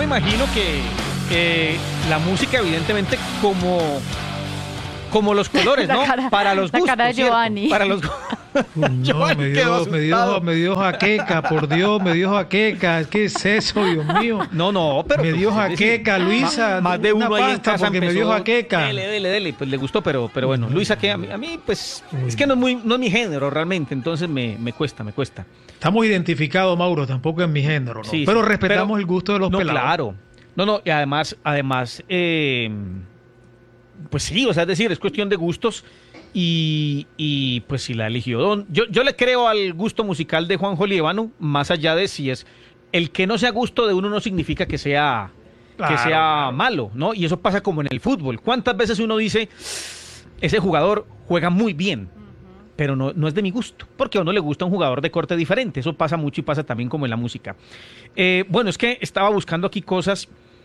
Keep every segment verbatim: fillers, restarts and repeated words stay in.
imagino que eh, la música, evidentemente, como, como los colores, ¿no? Cara, para los gustos, la cara de ¿cierto? Giovanni. Para los No, me dio, me dio, me dio jaqueca, por Dios, me dio jaqueca. ¿Qué es eso, Dios mío? No, no, pero... Me dio jaqueca, Luisa. Más, más de uno ahí en pasta casa porque empezó, me dio jaqueca. Dele, dele, dele, pues le gustó, pero, pero bueno, Luisa, que a mí, a mí pues, es que no es, muy, no es mi género realmente, entonces me, me cuesta, me cuesta. Estamos identificados, Mauro, tampoco es mi género, ¿no? Sí, pero sí, respetamos pero, el gusto de los no, pelados. Claro. No, no, y además, además, eh, pues sí, o sea, es decir, es cuestión de gustos. Y, y pues si la eligió Don, yo, yo le creo al gusto musical de Juanjo Líbano, más allá de si es el que no sea gusto de uno no significa que sea, Claro, que sea claro. malo, ¿no? Y eso pasa como en el fútbol. ¿Cuántas veces uno dice, ese jugador juega muy bien, pero no, no es de mi gusto? Porque a uno le gusta un jugador de corte diferente. Eso pasa mucho y pasa también como en la música. Eh, bueno, es que estaba buscando aquí cosas.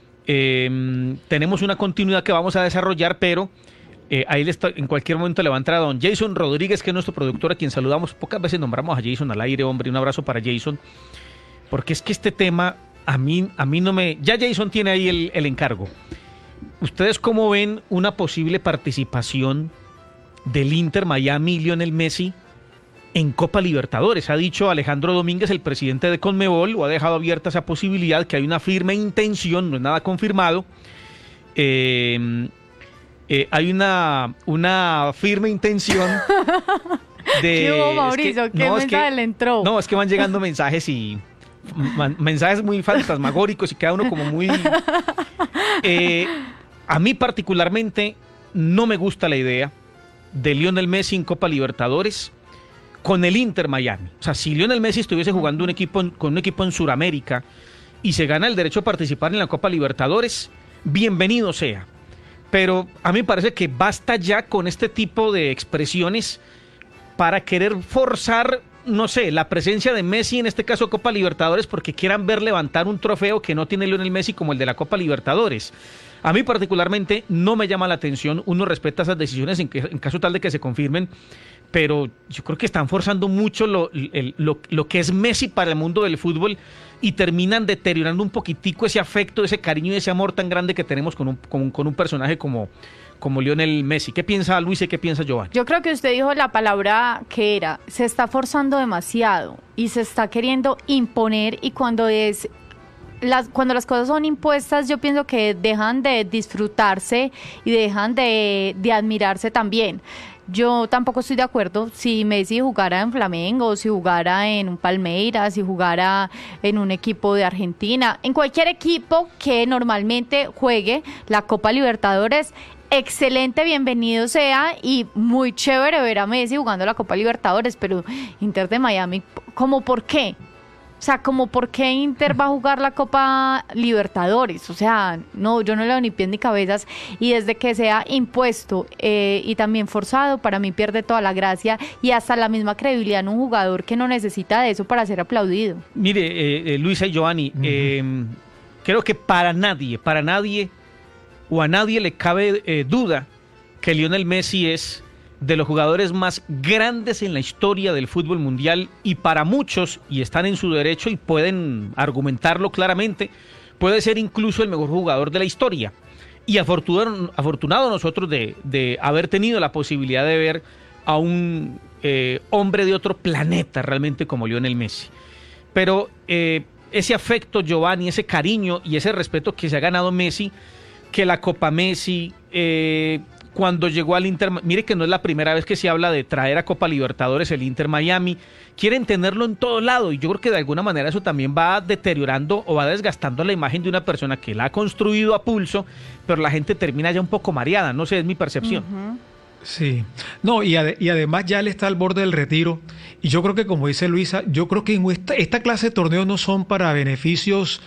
Eh, tenemos una continuidad que vamos a desarrollar, pero Eh, ahí le está, en cualquier momento le va a entrar a don Jason Rodríguez, que es nuestro productor, a quien saludamos. Pocas veces nombramos a Jason al aire, hombre. Un abrazo para Jason, porque es que este tema a mí, a mí no me... Ya Jason tiene ahí el, el encargo. ¿Ustedes cómo ven una posible participación del Inter Miami, Lionel Messi, en Copa Libertadores? Ha dicho Alejandro Domínguez, el presidente de Conmebol, o ha dejado abierta esa posibilidad, que hay una firme intención, no es nada confirmado. Eh... Eh, hay una, una firme intención de... ¿Qué hubo, Mauricio? Es que, ¿Qué no, mensaje es que, le entró? No, es que van llegando mensajes y... Man, mensajes muy fantasmagóricos y cada uno como muy... Eh, a mí particularmente no me gusta la idea de Lionel Messi en Copa Libertadores con el Inter Miami. O sea, si Lionel Messi estuviese jugando un equipo en, con un equipo en Sudamérica y se gana el derecho a participar en la Copa Libertadores, bienvenido sea. Pero a mí me parece que basta ya con este tipo de expresiones para querer forzar, no sé, la presencia de Messi en este caso Copa Libertadores, porque quieran ver levantar un trofeo que no tiene Lionel Messi como el de la Copa Libertadores. A mí particularmente no me llama la atención. Uno respeta esas decisiones en, que, en caso tal de que se confirmen, pero yo creo que están forzando mucho lo, el, lo, lo que es Messi para el mundo del fútbol y terminan deteriorando un poquitico ese afecto, ese cariño y ese amor tan grande que tenemos con un, con, con un personaje como, como Lionel Messi. ¿Qué piensa Luis y qué piensa Giovanni? Yo creo que usted dijo la palabra que era, se está forzando demasiado y se está queriendo imponer, y cuando es... Las, cuando las cosas son impuestas, yo pienso que dejan de disfrutarse y dejan de, de admirarse también. Yo tampoco estoy de acuerdo si Messi jugara en Flamengo, si jugara en un Palmeiras, si jugara en un equipo de Argentina, en cualquier equipo que normalmente juegue la Copa Libertadores. Excelente, bienvenido sea, y muy chévere ver a Messi jugando la Copa Libertadores, pero Inter de Miami, ¿cómo por qué? O sea, como por qué Inter va a jugar la Copa Libertadores. O sea, no, yo no le doy ni pies ni cabezas, y desde que sea impuesto eh, y también forzado, para mí pierde toda la gracia y hasta la misma credibilidad en un jugador que no necesita de eso para ser aplaudido. Mire, eh, eh, Luisa y Giovanni, uh-huh. eh, creo que para nadie, para nadie o a nadie le cabe eh, duda que Lionel Messi es de los jugadores más grandes en la historia del fútbol mundial, y para muchos, y están en su derecho y pueden argumentarlo claramente, puede ser incluso el mejor jugador de la historia. Y afortunado, afortunado nosotros de, de haber tenido la posibilidad de ver a un eh, hombre de otro planeta realmente como Lionel Messi. Pero eh, ese afecto, Giovanni, ese cariño y ese respeto que se ha ganado Messi, que la Copa Messi... Eh, cuando llegó al Inter, mire que no es la primera vez que se habla de traer a Copa Libertadores el Inter Miami, quieren tenerlo en todo lado, y yo creo que de alguna manera eso también va deteriorando o va desgastando la imagen de una persona que la ha construido a pulso, pero la gente termina ya un poco mareada, no sé, es mi percepción. Uh-huh. Sí, no, y, ade- y además ya él está al borde del retiro, y yo creo que, como dice Luisa, yo creo que en esta, esta clase de torneos no son para beneficios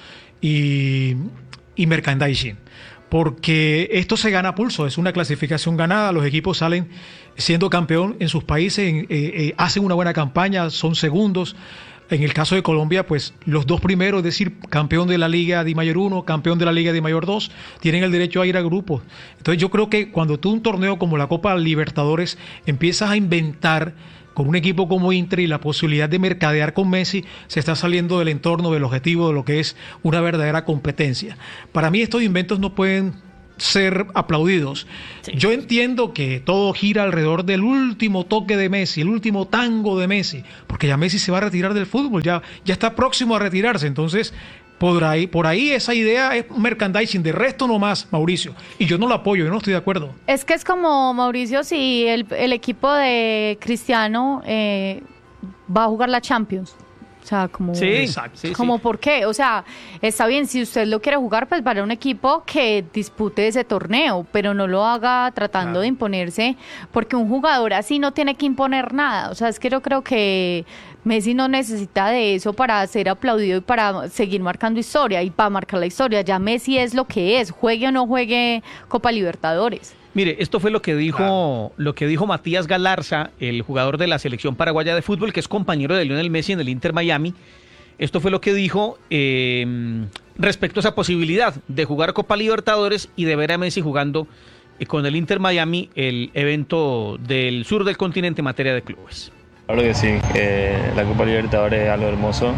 y, y merchandising, porque esto se gana a pulso, es una clasificación ganada, los equipos salen siendo campeón en sus países, eh, eh, hacen una buena campaña, son segundos. En el caso de Colombia, pues los dos primeros, es decir, campeón de la Liga Di Mayor uno, campeón de la Liga Di Mayor dos, tienen el derecho a ir a grupos. Entonces yo creo que cuando tú un torneo como la Copa Libertadores empiezas a inventar con un equipo como Inter y la posibilidad de mercadear con Messi, se está saliendo del entorno, del objetivo, de lo que es una verdadera competencia. Para mí estos inventos no pueden ser aplaudidos. Sí. Yo entiendo que todo gira alrededor del último toque de Messi, el último tango de Messi, porque ya Messi se va a retirar del fútbol, ya, ya está próximo a retirarse, entonces por ahí, por ahí esa idea es merchandising, de resto no más, Mauricio, y yo no lo apoyo, yo no estoy de acuerdo. Es que es como, Mauricio, si el, el equipo de Cristiano eh, va a jugar la Champions. O sea, como, sí, exacto, sí, como sí. ¿por qué? O sea, está bien, si usted lo quiere jugar, pues para un equipo que dispute ese torneo, pero no lo haga tratando claro. de imponerse, porque un jugador así no tiene que imponer nada. O sea, es que yo creo que Messi no necesita de eso para ser aplaudido y para seguir marcando historia, y para marcar la historia. Ya Messi es lo que es, juegue o no juegue Copa Libertadores. Mire, esto fue lo que dijo claro. lo que dijo Matías Galarza, el jugador de la selección paraguaya de fútbol, que es compañero de Lionel Messi en el Inter Miami. Esto fue lo que dijo eh, respecto a esa posibilidad de jugar Copa Libertadores y de ver a Messi jugando eh, con el Inter Miami, el evento del sur del continente en materia de clubes. Claro que sí, eh, la Copa Libertadores es algo hermoso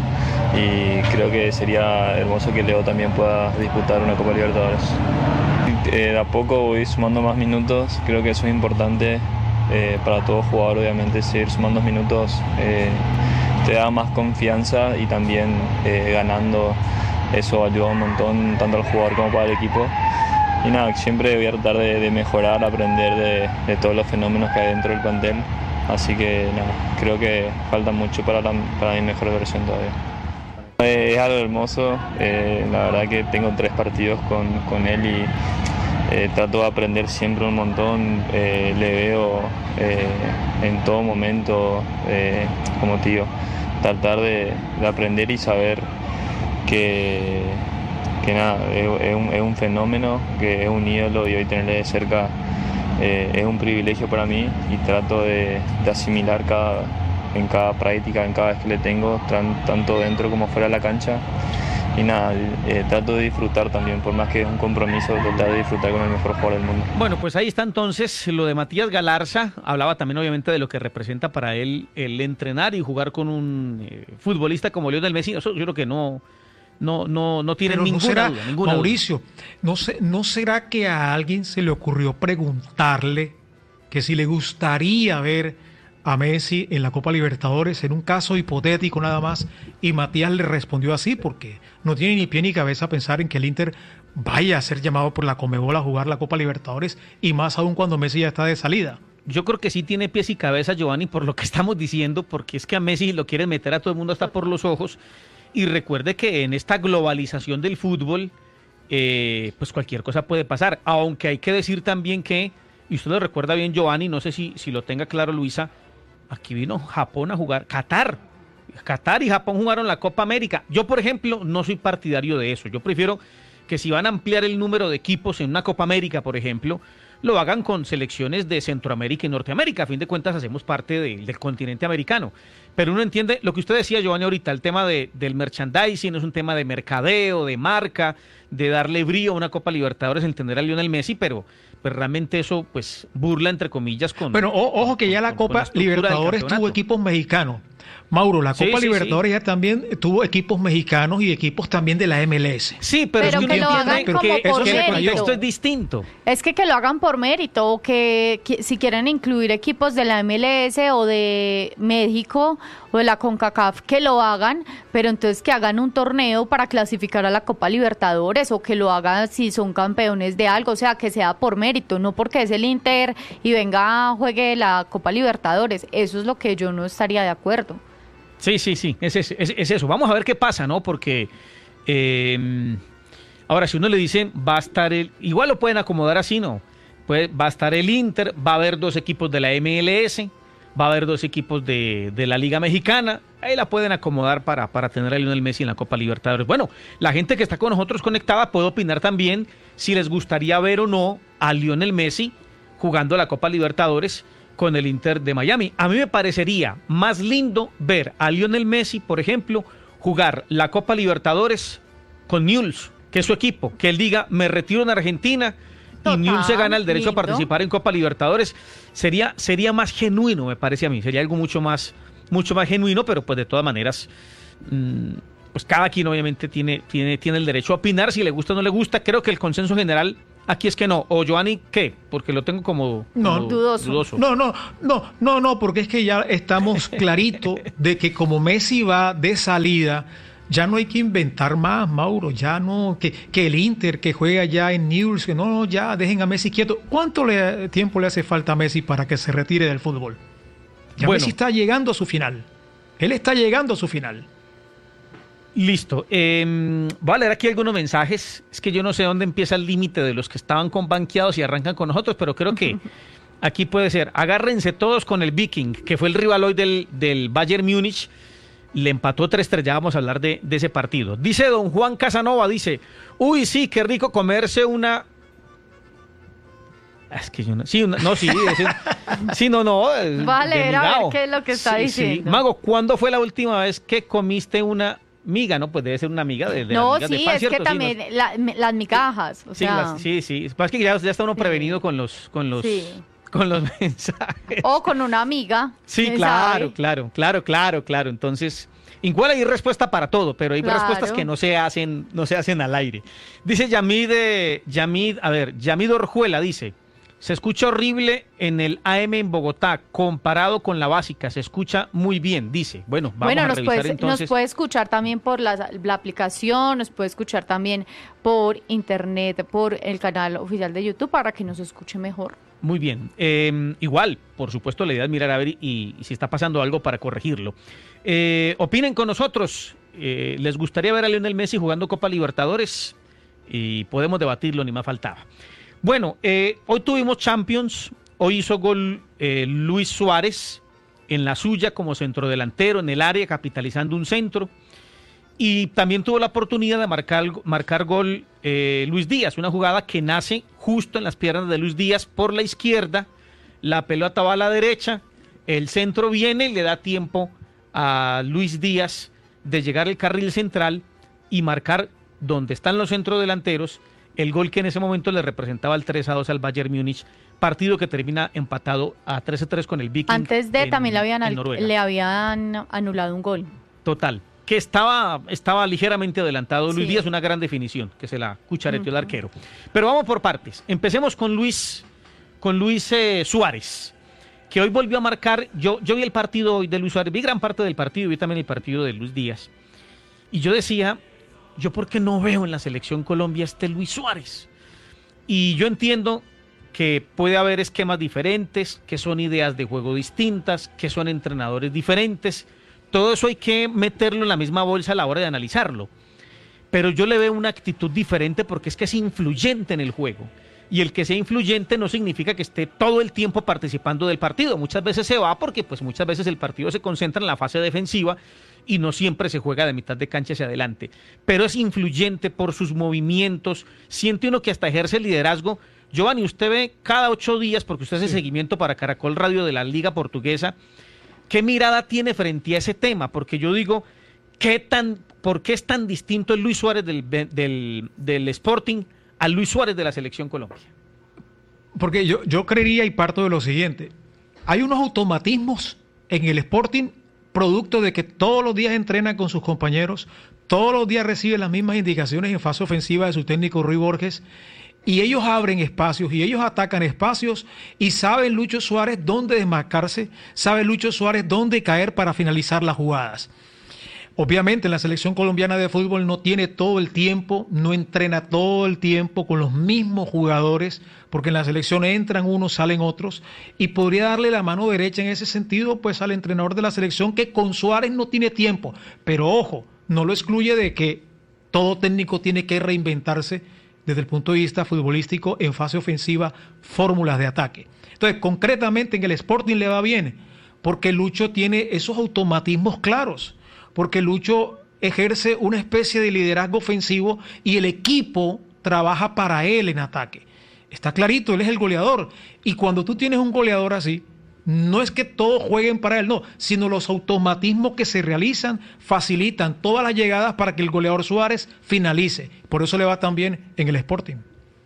y creo que sería hermoso que Leo también pueda disputar una Copa Libertadores. Eh, de a poco voy sumando más minutos, creo que eso es importante eh, para todo jugador, obviamente seguir sumando minutos eh, te da más confianza y también eh, ganando eso ayuda un montón tanto al jugador como para el equipo. Y nada, siempre voy a tratar de, de mejorar, aprender de, de todos los fenómenos que hay dentro del plantel, así que nada, creo que falta mucho para, la, para mi mejor versión todavía. Es algo hermoso, eh, la verdad que tengo tres partidos con, con él y eh, trato de aprender siempre un montón, eh, le veo eh, en todo momento eh, como tío, tratar de, de aprender y saber que, que nada, es, es, un, es un fenómeno, que es un ídolo y hoy tenerle de cerca eh, es un privilegio para mí y trato de, de asimilar cada en cada práctica, en cada vez que le tengo, tanto dentro como fuera de la cancha. Y nada, eh, trato de disfrutar también, por más que es un compromiso, tratar de disfrutar con el mejor jugador del mundo. Bueno, pues ahí está entonces lo de Matías Galarza. Hablaba también obviamente de lo que representa para él el entrenar y jugar con un eh, futbolista como Lionel Messi. Eso yo creo que no, no, no, no tiene ninguna, no será, duda, ninguna Mauricio, duda. ¿no, se, ¿no será que a alguien se le ocurrió preguntarle que si le gustaría ver a Messi en la Copa Libertadores, en un caso hipotético nada más, y Matías le respondió así, porque no tiene ni pie ni cabeza pensar en que el Inter vaya a ser llamado por la Conmebol a jugar la Copa Libertadores, y más aún cuando Messi ya está de salida? Yo creo que sí tiene pies y cabeza, Giovanni, por lo que estamos diciendo, porque es que a Messi lo quieren meter a todo el mundo hasta por los ojos, y recuerde que en esta globalización del fútbol, eh, pues cualquier cosa puede pasar, aunque hay que decir también que, y usted lo recuerda bien, Giovanni, no sé si, si lo tenga claro, Luisa, aquí vino Japón a jugar, Qatar, Qatar y Japón jugaron la Copa América. Yo, por ejemplo, no soy partidario de eso. Yo prefiero que si van a ampliar el número de equipos en una Copa América, por ejemplo, lo hagan con selecciones de Centroamérica y Norteamérica. A fin de cuentas, hacemos parte de, del continente americano. Pero uno entiende lo que usted decía, Giovanni, ahorita, el tema de, del merchandising, es un tema de mercadeo, de marca, de darle brío a una Copa Libertadores, entender a Lionel Messi, pero pues realmente eso pues burla entre comillas con... Bueno, o, ojo que ya la Copa la Libertadores tuvo equipos mexicanos. Mauro, la Copa sí, Libertadores sí, sí. ya también tuvo equipos mexicanos y equipos también de la M L S. Sí, pero, pero es que, que lo hagan como que por eso mérito. Esto es distinto. Es que que lo hagan por mérito, o que, que si quieren incluir equipos de la M L S o de México o de la CONCACAF, que lo hagan, pero entonces que hagan un torneo para clasificar a la Copa Libertadores, o que lo hagan si son campeones de algo, o sea, que sea por mérito, no porque es el Inter y venga, juegue la Copa Libertadores. Eso es lo que yo no estaría de acuerdo. Sí, sí, sí, es, es, es, es eso. Vamos a ver qué pasa, ¿no? Porque eh, ahora si uno le dice, va a estar el... Igual lo pueden acomodar así, ¿no? Pues va a estar el Inter, va a haber dos equipos de la M L S, va a haber dos equipos de, de la Liga Mexicana. Ahí la pueden acomodar para, para tener a Lionel Messi en la Copa Libertadores. Bueno, la gente que está con nosotros conectada puede opinar también si les gustaría ver o no a Lionel Messi jugando la Copa Libertadores con el Inter de Miami. A mí me parecería más lindo ver a Lionel Messi, por ejemplo, jugar la Copa Libertadores con Newell's, que es su equipo, que él diga, me retiro en Argentina Total, y Newell's se gana el derecho lindo. a participar en Copa Libertadores, sería, sería más genuino, me parece a mí, sería algo mucho más, mucho más genuino, pero pues de todas maneras, mmm, pues cada quien obviamente tiene, tiene, tiene el derecho a opinar, si le gusta o no le gusta. Creo que el consenso general aquí es que no. O Giovanni, ¿qué? Porque lo tengo como, No, como dudoso. dudoso. No, no, no, no, no, porque es que ya estamos clarito de que como Messi va de salida, ya no hay que inventar más, Mauro, ya no, que, que el Inter que juega ya en Newell's, que no, no, ya dejen a Messi quieto. ¿Cuánto le, tiempo le hace falta a Messi para que se retire del fútbol? Ya Bueno. Messi está llegando a su final. Él está llegando a su final. Listo. Eh, voy a leer aquí algunos mensajes. Es que yo no sé dónde empieza el límite de los que estaban con banqueados y arrancan con nosotros, pero creo que aquí puede ser. Agárrense todos con el Viking, que fue el rival hoy del, del Bayern Múnich. Le empató tres tres, ya vamos a hablar de, de ese partido. Dice don Juan Casanova, dice, uy, sí, qué rico comerse una... Es que yo no... Sí, una- no, sí, es- sí, no, no. es Va a de leer a ver migao. qué es lo que está Sí, sí. diciendo. Mago, ¿cuándo fue la última vez que comiste una miga? No, pues debe ser una miga de, de No, las migas de sí, pan, es ¿cierto? que Sí, también no- la- me- las migajas, o sí, sea, las- sí, sí. Es que ya, ya está uno Sí. prevenido con los, con los, Sí. con los mensajes. o con una amiga. Sí, ¿quién claro, sabe? claro, claro, claro, claro. Entonces, igual hay respuesta para todo, pero hay Claro. respuestas que no se hacen, no se hacen al aire. Dice Yamid, eh, Yamid, a ver, Yamid Orjuela dice, se escucha horrible en el A M en Bogotá, comparado con la básica, se escucha muy bien, dice. Bueno, vamos Bueno, a nos revisar puede, entonces. nos puede escuchar también por la, la aplicación, nos puede escuchar también por internet, por el canal oficial de YouTube para que nos escuche mejor. Muy bien. Eh, igual, por supuesto, la idea es mirar a ver y, y si está pasando algo para corregirlo. Eh, opinen con nosotros. Eh, ¿Les gustaría ver a Lionel Messi jugando Copa Libertadores? Y podemos debatirlo, ni más faltaba. Bueno, eh, hoy tuvimos Champions. Hoy hizo gol eh, Luis Suárez en la suya como centrodelantero en el área, capitalizando un centro. Y también tuvo la oportunidad de marcar, marcar gol eh, Luis Díaz, una jugada que nace justo en las piernas de Luis Díaz por la izquierda, la pelota va a la derecha, el centro viene y le da tiempo a Luis Díaz de llegar al carril central y marcar donde están los centrodelanteros el gol que en ese momento le representaba el tres a dos al Bayern Múnich, partido que termina empatado a tres a tres con el Viking. Antes de en- también le habían, en al- Noruega. le habían anulado un gol. Total. Que estaba, estaba ligeramente adelantado Luis Sí. Díaz, una gran definición, que se la cuchareteó el Ujú. arquero. Pero vamos por partes. Empecemos con Luis, con Luis eh, Suárez, que hoy volvió a marcar. Yo, yo vi el partido hoy de Luis Suárez, vi gran parte del partido, vi también el partido de Luis Díaz. Y yo decía, yo por qué no veo en la selección Colombia este Luis Suárez. Y yo entiendo que puede haber esquemas diferentes, que son ideas de juego distintas, que son entrenadores diferentes. Todo eso hay que meterlo en la misma bolsa a la hora de analizarlo. Pero yo le veo una actitud diferente porque es que es influyente en el juego. Y el que sea influyente no significa que esté todo el tiempo participando del partido. Muchas veces se va porque pues muchas veces el partido se concentra en la fase defensiva y no siempre se juega de mitad de cancha hacia adelante. Pero es influyente por sus movimientos. Siente uno que hasta ejerce liderazgo. Giovanni, usted ve cada ocho días, porque usted hace Sí. seguimiento para Caracol Radio de la Liga Portuguesa, ¿qué mirada tiene frente a ese tema? Porque yo digo, ¿qué tan, ¿por qué es tan distinto el Luis Suárez del, del, del Sporting al Luis Suárez de la Selección Colombia? Porque yo, yo creería y parto de lo siguiente. Hay unos automatismos en el Sporting producto de que todos los días entrena con sus compañeros, todos los días recibe las mismas indicaciones en fase ofensiva de su técnico Rui Borges, y ellos abren espacios y ellos atacan espacios y sabe Lucho Suárez dónde desmarcarse, sabe Lucho Suárez dónde caer para finalizar las jugadas. Obviamente la selección colombiana de fútbol no tiene todo el tiempo, no entrena todo el tiempo con los mismos jugadores, porque en la selección entran unos, salen otros, y podría darle la mano derecha en ese sentido pues al entrenador de la selección, que con Suárez no tiene tiempo, pero ojo, no lo excluye de que todo técnico tiene que reinventarse desde el punto de vista futbolístico en fase ofensiva, fórmulas de ataque. Entonces, concretamente en el Sporting le va bien, porque Lucho tiene esos automatismos claros, porque Lucho ejerce una especie de liderazgo ofensivo y el equipo trabaja para él en ataque. Está clarito, él es el goleador. Y cuando tú tienes un goleador así, no es que todos jueguen para él, no, sino los automatismos que se realizan facilitan todas las llegadas para que el goleador Suárez finalice. Por eso le va tan bien en el Sporting.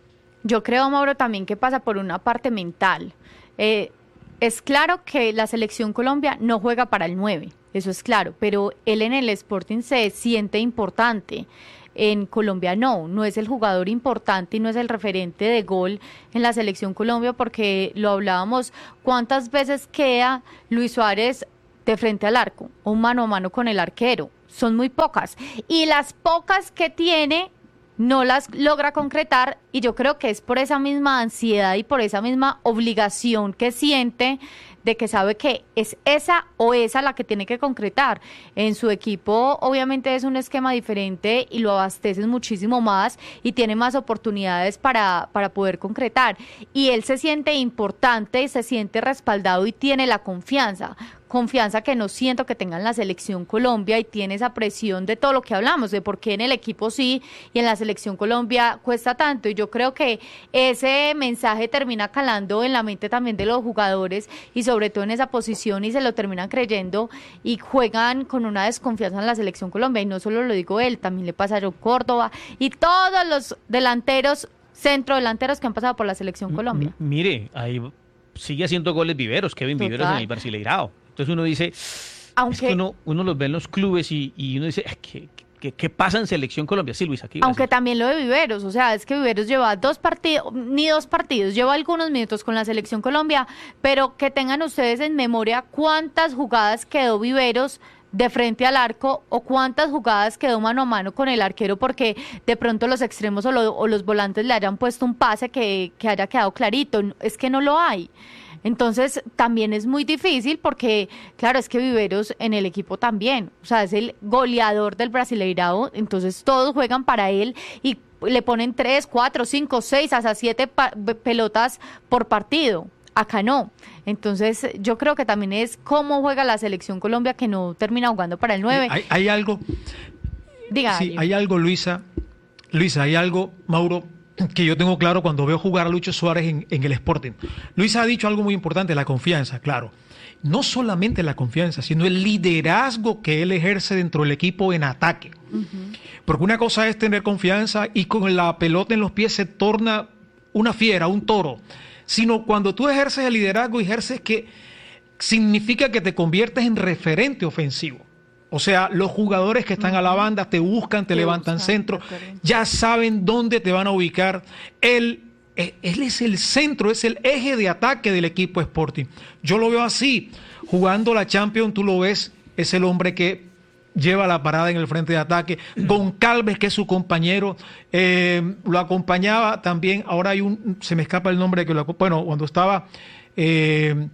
Yo creo, Mauro, también que pasa por una parte mental. Eh, es claro que la selección Colombia no juega para el nueve, eso es claro, pero él en el Sporting se siente importante. En Colombia no, no es el jugador importante y no es el referente de gol en la selección Colombia, porque lo hablábamos, ¿cuántas veces queda Luis Suárez de frente al arco o mano a mano con el arquero? Son muy pocas, y las pocas que tiene no las logra concretar, y yo creo que es por esa misma ansiedad y por esa misma obligación que siente de que sabe que es esa o esa la que tiene que concretar. En su equipo obviamente es un esquema diferente y lo abasteces muchísimo más y tiene más oportunidades para, para poder concretar. Y él se siente importante y se siente respaldado y tiene la confianza. Confianza que no siento que tenga en la selección Colombia, y tiene esa presión de todo lo que hablamos, de por qué en el equipo sí y en la selección Colombia cuesta tanto. Y yo creo que ese mensaje termina calando en la mente también de los jugadores, y sobre todo en esa posición, y se lo terminan creyendo y juegan con una desconfianza en la selección Colombia. Y no solo lo digo él, también le pasa a John Córdoba y todos los delanteros, centro delanteros que han pasado por la selección Colombia. M- mire, ahí sigue haciendo goles Viveros, Kevin Total. Viveros en el Brasileirao. Entonces uno dice, Aunque, es que uno, uno los ve en los clubes y, y uno dice, ¿qué, qué, qué pasa en selección Colombia? Sí, Luis, aquí. aunque también lo de Viveros, o sea, es que Viveros lleva dos partidos, ni dos partidos, lleva algunos minutos con la selección Colombia, pero que tengan ustedes en memoria cuántas jugadas quedó Viveros de frente al arco, o cuántas jugadas quedó mano a mano con el arquero, porque de pronto los extremos o, lo, o los volantes le hayan puesto un pase que, que haya quedado clarito. Es que no lo hay. Entonces también es muy difícil, porque claro, es que Viveros en el equipo también, o sea, es el goleador del Brasileirao, entonces todos juegan para él y le ponen tres, cuatro, cinco, seis, hasta siete pa- pelotas por partido. Acá no. Entonces yo creo que también es cómo juega la selección Colombia, que no termina jugando para el nueve. Hay, hay algo, Diga, sí, Darío. hay algo, Luisa, Luisa, hay algo, Mauro, que yo tengo claro cuando veo jugar a Lucho Suárez en, en el Sporting. Luisa ha dicho algo muy importante, la confianza, claro. No solamente la confianza, sino el liderazgo que él ejerce dentro del equipo en ataque. Uh-huh. Porque una cosa es tener confianza y con la pelota en los pies se torna una fiera, un toro. Sino cuando tú ejerces el liderazgo, ejerces que significa que te conviertes en referente ofensivo. O sea, los jugadores que están uh-huh. a la banda te buscan, te, te levantan buscan, centro, ya saben dónde te van a ubicar. Él, él es el centro, es el eje de ataque del equipo Sporting. Yo lo veo así. Jugando la Champions, tú lo ves, es el hombre que lleva la parada en el frente de ataque. Goncalves, que es su compañero, eh, lo acompañaba también. Ahora hay un, se me escapa el nombre que lo bueno, cuando estaba eh,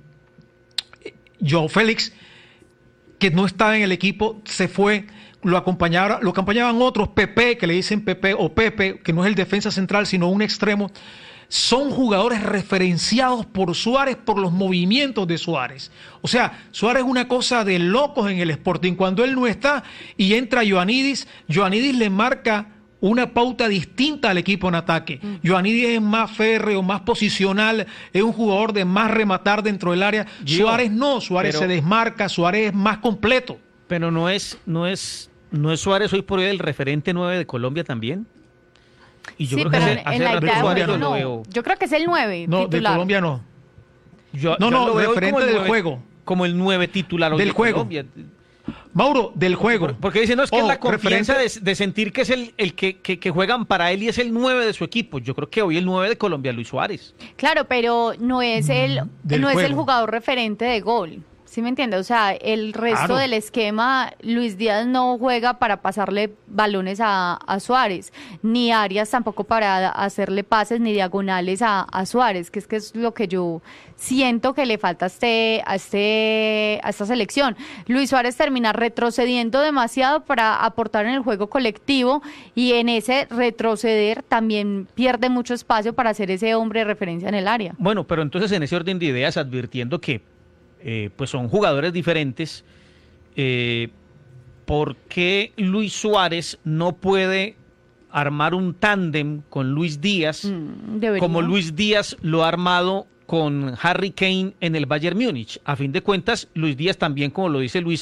Joao Félix, que no estaba en el equipo, se fue, lo acompañaba, lo acompañaban otros, Pepe, que le dicen Pepe, o Pepe, que no es el defensa central, sino un extremo. Son jugadores referenciados por Suárez, por los movimientos de Suárez. O sea, Suárez es una cosa de locos en el Sporting. Cuando él no está y entra Ioannidis, Ioannidis le marca una pauta distinta al equipo en ataque. Mm. Ioannidis es más férreo, más posicional, es un jugador de más rematar dentro del área. Yo, Suárez no, Suárez pero, se desmarca, Suárez es más completo. Pero no es, no es, no es Suárez hoy por hoy el referente nueve de Colombia también. Y yo sí, creo pero que en, hace, en la idea Suárez no, lo veo. Yo creo que es el nueve No, titular. de Colombia no. Yo, no, yo no, lo veo referente como del nueve, juego. Como el nueve titular hoy del de juego. Colombia. Mauro, del juego. Porque dicen, no, es que Ojo, es la confianza referente... de, de sentir que es el, el que, que, que juegan para él y es el nueve de su equipo. Yo creo que hoy el nueve de Colombia es Luis Suárez. Claro, pero no es el, del no juego. es el jugador referente de gol. ¿Sí me entiende? O sea, el resto claro. del esquema, Luis Díaz no juega para pasarle balones a, a Suárez, ni Arias tampoco para hacerle pases ni diagonales a, a Suárez, que es que es lo que yo siento que le falta a, este, a, este, a esta selección. Luis Suárez termina retrocediendo demasiado para aportar en el juego colectivo, y en ese retroceder también pierde mucho espacio para ser ese hombre de referencia en el área. Bueno, pero entonces en ese orden de ideas, advirtiendo que Eh, pues son jugadores diferentes, eh, ¿por qué Luis Suárez no puede armar un tándem con Luis Díaz mm, como Luis Díaz lo ha armado con Harry Kane en el Bayern Múnich? A fin de cuentas, Luis Díaz también, como lo dice Luisa,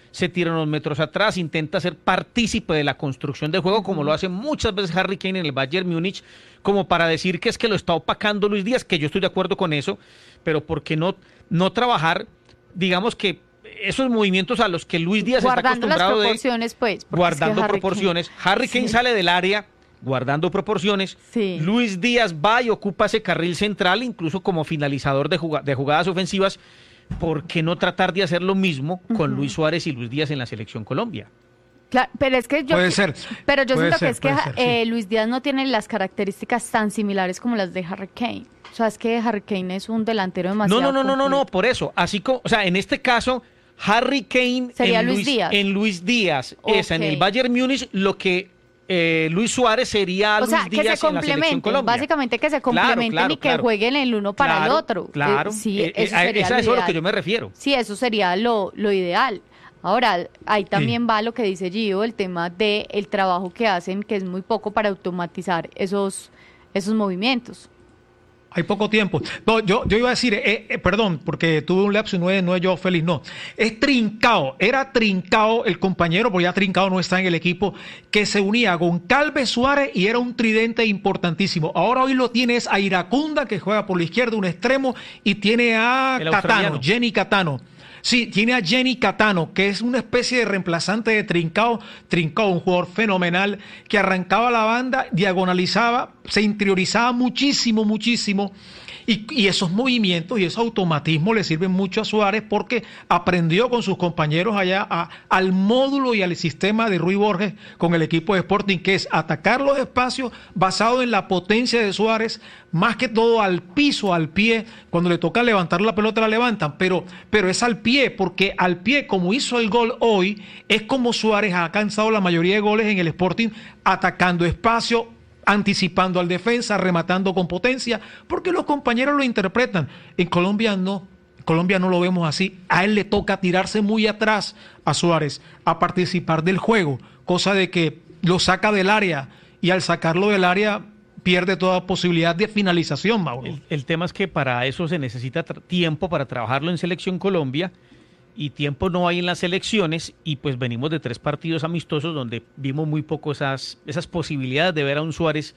se tira unos metros atrás, intenta ser partícipe de la construcción del juego, como lo hace muchas veces Harry Kane en el Bayern Múnich, como para decir que es que lo está opacando Luis Díaz, que yo estoy de acuerdo con eso, pero ¿por qué no, no trabajar, digamos que esos movimientos a los que Luis Díaz guardando está acostumbrado las proporciones, de, pues, guardando es que Harry proporciones. Kane, Harry Kane sí. sale del área guardando proporciones. Sí. Luis Díaz va y ocupa ese carril central, incluso como finalizador de, jug de jugadas ofensivas. ¿Por qué no tratar de hacer lo mismo con uh-huh. Luis Suárez y Luis Díaz en la Selección Colombia? Claro, pero es que yo puede ser, pero yo siento ser, que es que ser, eh, sí. Luis Díaz no tiene las características tan similares como las de Harry Kane. O sea, es que Harry Kane es un delantero demasiado No, no, no, no, no, no, completo. por eso. Así como, o sea, en este caso, Harry Kane sería en Luis Luis, Díaz. En Luis Díaz okay. es en el Bayern Múnich lo que eh, Luis Suárez sería o Luis sea, que Díaz se en la Selección Colombia. Básicamente que se complementen claro, claro, y que claro. jueguen el uno para claro, el otro. Claro, eh, sí, eh, eso eh, sería es lo a eso a lo ideal. que yo me refiero. Sí, eso sería lo, lo ideal. Ahora, ahí también sí. va lo que dice Gio, el tema del el trabajo que hacen, que es muy poco para automatizar esos, esos movimientos. Hay poco tiempo. No, yo, yo iba a decir, eh, eh, perdón, porque tuve un lapsus, no es, no es yo feliz, no. Es Trincao, era Trincao el compañero, porque ya Trincao no está en el equipo, que se unía con Calves Suárez y era un tridente importantísimo. Ahora hoy lo tienes a Iracunda, que juega por la izquierda, un extremo, y tiene a el Catano, Jenny Catano. Sí, tiene a Jenny Catano, que es una especie de reemplazante de Trincao. Trincao, un jugador fenomenal, que arrancaba la banda, diagonalizaba, se interiorizaba muchísimo, muchísimo. Y, y esos movimientos y esos automatismos le sirven mucho a Suárez porque aprendió con sus compañeros allá a, al módulo y al sistema de Rui Borges con el equipo de Sporting, que es atacar los espacios basado en la potencia de Suárez, más que todo al piso, al pie. Cuando le toca levantar la pelota la levantan, pero, pero es al pie, porque al pie, como hizo el gol hoy, es como Suárez ha alcanzado la mayoría de goles en el Sporting, atacando espacio, anticipando al defensa, rematando con potencia, porque los compañeros lo interpretan. En Colombia no, en Colombia no lo vemos así. A él le toca tirarse muy atrás a Suárez, a participar del juego, cosa de que lo saca del área, y al sacarlo del área pierde toda posibilidad de finalización, Mauro. El, el tema es que para eso se necesita tiempo para trabajarlo en Selección Colombia, y tiempo no hay en las elecciones, y pues venimos de tres partidos amistosos donde vimos muy poco esas, esas posibilidades de ver a un Suárez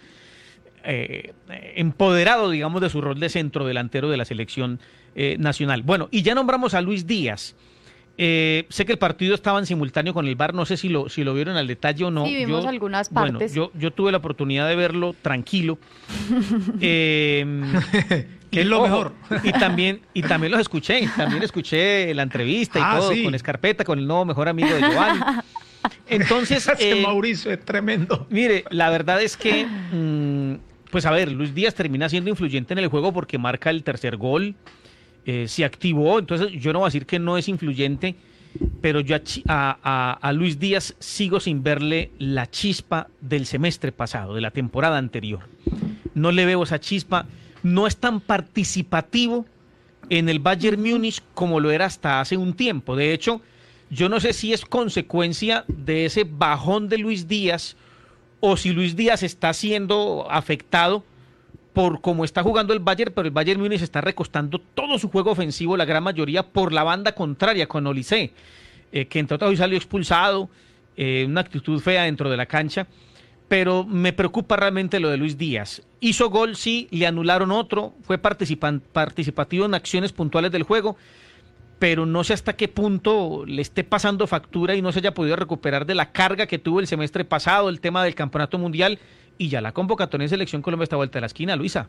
eh, empoderado, digamos, de su rol de centro delantero de la selección eh, nacional. Bueno, y ya nombramos a Luis Díaz. Eh, sé que el partido estaba en simultáneo con el V A R, no sé si lo, si lo vieron al detalle o no. Sí, vimos yo, algunas partes. Bueno, yo, yo tuve la oportunidad de verlo tranquilo. eh, ¿Qué es lo ojo, mejor? Y también, y también los escuché, también escuché la entrevista y ah, todo, sí. con Escarpeta, con el nuevo mejor amigo de Giovanni. Entonces, Ese eh, Mauricio es tremendo. Mire, la verdad es que, mmm, pues a ver, Luis Díaz termina siendo influyente en el juego porque marca el tercer gol, eh, se activó, entonces yo no voy a decir que no es influyente, pero yo a, a, a Luis Díaz sigo sin verle la chispa del semestre pasado, de la temporada anterior. No le veo esa chispa. No es tan participativo en el Bayern Múnich como lo era hasta hace un tiempo. De hecho, yo no sé si es consecuencia de ese bajón de Luis Díaz o si Luis Díaz está siendo afectado por cómo está jugando el Bayern, pero el Bayern Múnich está recostando todo su juego ofensivo, la gran mayoría, por la banda contraria con Olise, eh, que entre otros hoy salió expulsado, eh, una actitud fea dentro de la cancha. Pero me preocupa realmente lo de Luis Díaz. Hizo gol, sí, le anularon otro, fue participativo en acciones puntuales del juego, pero no sé hasta qué punto le esté pasando factura y no se haya podido recuperar de la carga que tuvo el semestre pasado, el tema del campeonato mundial, y ya la convocatoria en Selección Colombia está vuelta a la esquina, Luisa.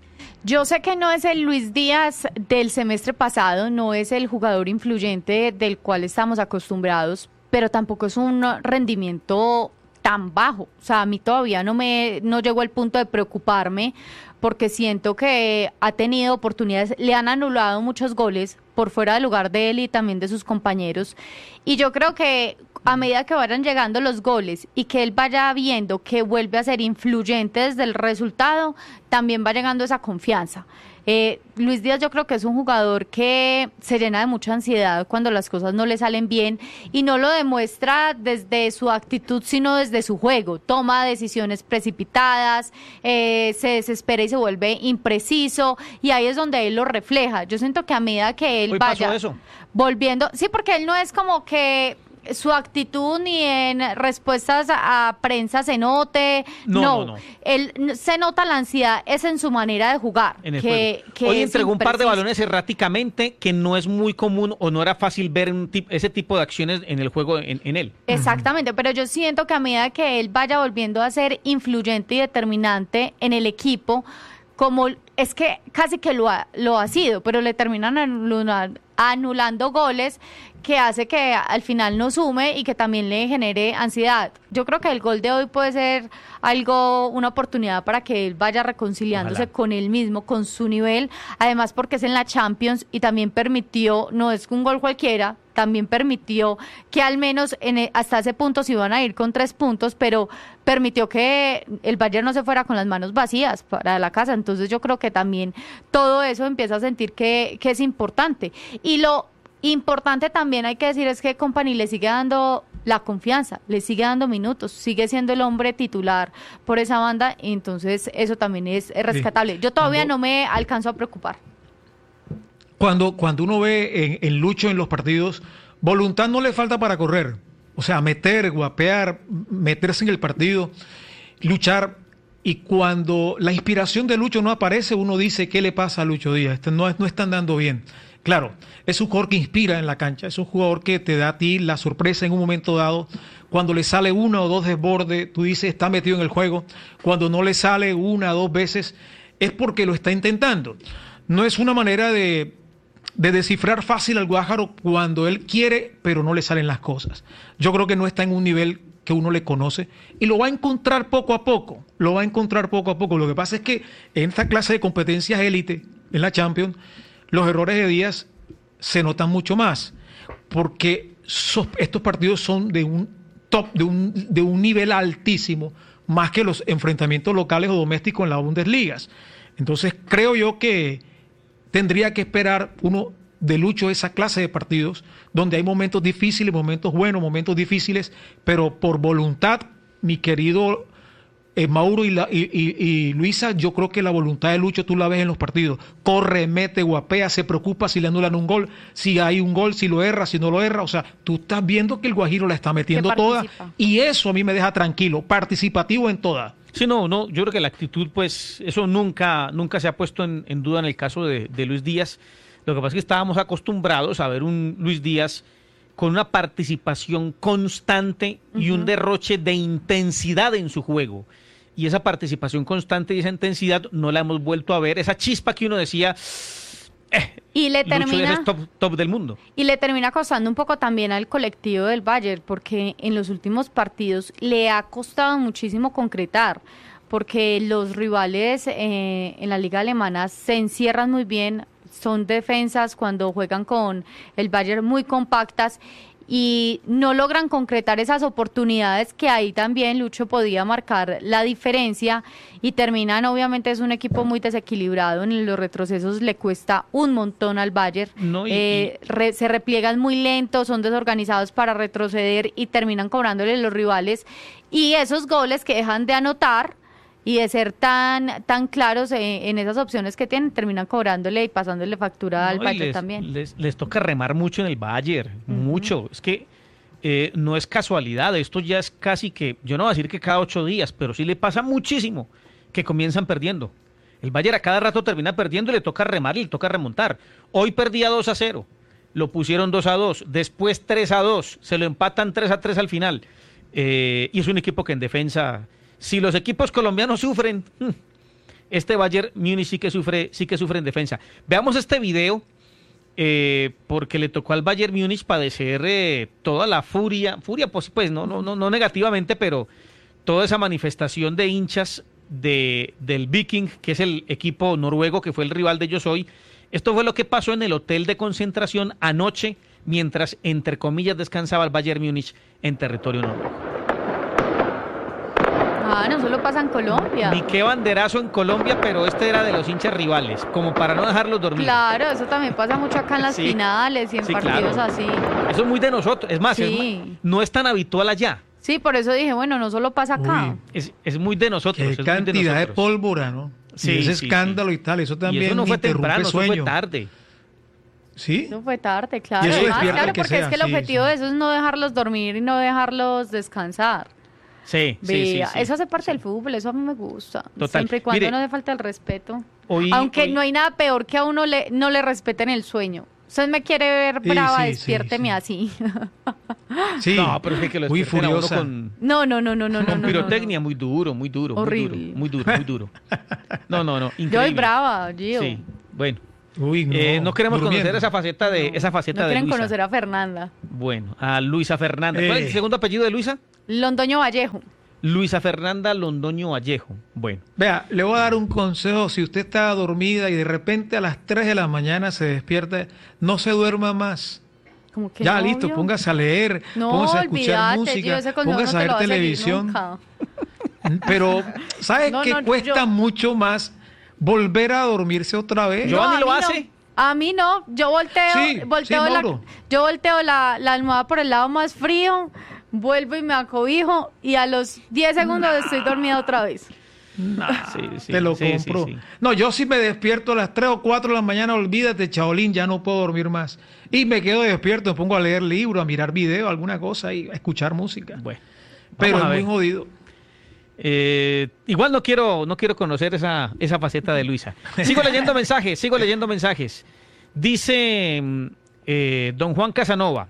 Yo sé que no es el Luis Díaz del semestre pasado, no es el jugador influyente del cual estamos acostumbrados, pero tampoco es un rendimiento tan bajo. O sea, a mí todavía no me no llegó al punto de preocuparme porque siento que ha tenido oportunidades, le han anulado muchos goles por fuera del lugar de él y también de sus compañeros, y yo creo que a medida que vayan llegando los goles y que él vaya viendo que vuelve a ser influyente desde el resultado, también va llegando esa confianza. Eh, Luis Díaz yo creo que es un jugador que se llena de mucha ansiedad cuando las cosas no le salen bien y no lo demuestra desde su actitud sino desde su juego. Toma decisiones precipitadas, eh, se desespera y se vuelve impreciso, y ahí es donde él lo refleja. Yo siento que a medida que él Hoy vaya pasó eso. volviendo, sí, porque él no es como que su actitud ni en respuestas a, a prensa se note. No, No, no, no. Él, se nota la ansiedad, es en su manera de jugar. En el que, juego. que Hoy es entregó un par de impreciso. balones erráticamente, que no es muy común o no era fácil ver un tip- ese tipo de acciones en el juego en, en él. Exactamente, pero yo siento que a medida que él vaya volviendo a ser influyente y determinante en el equipo, como es que casi que lo ha, lo ha sido, pero le terminan anular- anulando goles que hace que al final no sume y que también le genere ansiedad. Yo creo que el gol de hoy puede ser algo, una oportunidad para que él vaya reconciliándose Ojalá. con él mismo, con su nivel, además porque es en la Champions y también permitió, no es un gol cualquiera, también permitió que al menos en e- hasta ese punto se iban a ir con tres puntos, pero permitió que el Bayern no se fuera con las manos vacías para la casa. Entonces yo creo que también todo eso empieza a sentir que, que es importante. Y lo importante también hay que decir es que Kompany le sigue dando la confianza, le sigue dando minutos, sigue siendo el hombre titular por esa banda, y entonces eso también es, es rescatable. Yo todavía Cuando- no me alcanzo a preocupar. Cuando, cuando uno ve en, en Lucho en los partidos, voluntad no le falta para correr. O sea, meter, guapear, meterse en el partido, luchar. Y cuando la inspiración de Lucho no aparece, uno dice, ¿qué le pasa a Lucho Díaz? Este no, no está andando bien. Claro, es un jugador que inspira en la cancha, es un jugador que te da a ti la sorpresa en un momento dado. Cuando le sale una o dos desbordes, tú dices, está metido en el juego. Cuando no le sale una o dos veces, es porque lo está intentando. No es una manera de, de descifrar fácil al Guájaro cuando él quiere, pero no le salen las cosas. Yo creo que no está en un nivel que uno le conoce y lo va a encontrar poco a poco, lo va a encontrar poco a poco. Lo que pasa es que en esta clase de competencias élite, en la Champions, los errores de Díaz se notan mucho más, porque sos- estos partidos son de un top, de un, de un nivel altísimo, más que los enfrentamientos locales o domésticos en las Bundesligas. Entonces creo yo que tendría que esperar uno de Lucho esa clase de partidos donde hay momentos difíciles, momentos buenos, momentos difíciles, pero por voluntad, mi querido eh, Mauro y, la, y, y- y Luisa, yo creo que la voluntad de Lucho tú la ves en los partidos. Corre, mete, guapea, se preocupa si le anulan un gol, si hay un gol, si lo erra, si no lo erra. O sea, tú estás viendo que el Guajiro la está metiendo toda participa. y eso a mí me deja tranquilo, participativo en toda. Sí, no, no, yo creo que la actitud, pues, eso nunca, nunca se ha puesto en, en duda en el caso de, de Luis Díaz. Lo que pasa es que estábamos acostumbrados a ver un Luis Díaz con una participación constante y un Ujú. derroche de intensidad en su juego. Y esa participación constante y esa intensidad no la hemos vuelto a ver. Esa chispa que uno decía, eh, Y le Lucho Díaz termina... es top, top del mundo. Y le termina costando un poco también al colectivo del Bayern, porque en los últimos partidos le ha costado muchísimo concretar, porque los rivales eh, en la liga alemana se encierran muy bien, son defensas cuando juegan con el Bayern muy compactas y no logran concretar esas oportunidades que ahí también Lucho podía marcar la diferencia y terminan, obviamente es un equipo muy desequilibrado, en los retrocesos le cuesta un montón al Bayern, No, y- eh, re- se repliegan muy lentos, son desorganizados para retroceder y terminan cobrándole los rivales y esos goles que dejan de anotar y de ser tan tan claros eh, en esas opciones que tienen, terminan cobrándole y pasándole factura al No, y Bayern les, también. Les, les toca remar mucho en el Bayern, mucho. Es que eh, no es casualidad, esto ya es casi que, yo no voy a decir que cada ocho días, pero sí le pasa muchísimo que comienzan perdiendo. El Bayern a cada rato termina perdiendo y le toca remar y le toca remontar. Hoy perdía dos a cero, lo pusieron dos a dos, después tres a dos, se lo empatan tres a tres al final. Eh, y es un equipo que en defensa, si los equipos colombianos sufren, hmm, este Bayern Múnich sí que sufre, sí que sufre en defensa. Veamos este video, eh, porque le tocó al Bayern Múnich padecer eh, toda la furia, furia pues, pues no, no, no, no negativamente, pero toda esa manifestación de hinchas de, del Viking, que es el equipo noruego que fue el rival de ellos hoy. Esto fue lo que pasó en el hotel de concentración anoche, mientras, entre comillas, descansaba el Bayern Múnich en territorio noruego. Ah, no solo pasa en Colombia. Ni qué banderazo en Colombia, pero este era de los hinchas rivales, como para no dejarlos dormir. Claro, eso también pasa mucho acá en las Sí. finales y en Sí, partidos claro. así. Eso es muy de nosotros. Es más, es Sí. ma- no es tan habitual allá. Sí, por eso dije, bueno, no solo pasa acá. Uy. Es, es muy de nosotros. Qué es muy de cantidad de, nosotros. pólvora, ¿no? Sí, y ese sí, escándalo sí. y tal, eso también Y eso no fue interrumpe temprano, eso fue sueño. tarde. ¿Sí? Eso fue tarde, claro. Y eso Además, despierta claro, que porque sea, es que el sí, objetivo sí. de eso es no dejarlos dormir y no dejarlos descansar. Sí, sí, sí, Vea, sí. eso hace parte Sí. del fútbol, eso a mí me gusta. Total. Siempre y cuando Mire, no le falte el respeto. hoy- Aunque hoy- no hay nada peor que a uno le, no le respeten el sueño. Usted me quiere ver Sí, brava, sí, despiérteme sí, así. Sí, No, pero es que lo muy despierten a uno furiosa. con, No, no, no, no, no, no. con no, pirotecnia, no. muy duro, muy duro, Horrible. muy duro, muy duro, muy duro. No, no, no, increíble. Yo soy brava, Gio. Sí, bueno. Uy, no, Eh, no queremos durmiendo. conocer esa faceta de esa faceta No de quieren Luisa. conocer a Fernanda. Bueno, a Luisa Fernanda. ¿Cuál es el Eh. segundo apellido de Luisa? Londoño Vallejo. Luisa Fernanda Londoño Vallejo. Bueno, Vea, le voy a dar un consejo. Si usted está dormida y de repente a las tres de la mañana se despierta, no se duerma más. Como que Ya, novio. listo, póngase a leer, No, póngase a escuchar olvídate, Gio, música, ese consejo póngase no a te ver lo va seguir televisión. nunca. Pero, ¿sabes No, qué no, cuesta yo- mucho más volver a dormirse otra vez? Yo- ¿Giovanni a lo mí hace? No. A mí no, yo volteo, Sí, volteo sí, la, Mauro. yo volteo la, la almohada por el lado más frío, vuelvo y me acobijo y a los diez segundos estoy dormida otra vez. sí, sí, Te lo sí, compro. sí, sí. No, yo si me despierto a las tres o cuatro de la mañana, olvídate, Chaolín, ya no puedo dormir más. Y me quedo despierto, me pongo a leer libros, a mirar videos, alguna cosa y a escuchar música. Bueno, Pero vamos a es ver. muy jodido. Eh, igual no quiero, no quiero conocer esa, esa faceta de Luisa. Sigo leyendo mensajes, sigo leyendo mensajes. Dice mm, eh, don Juan Casanova.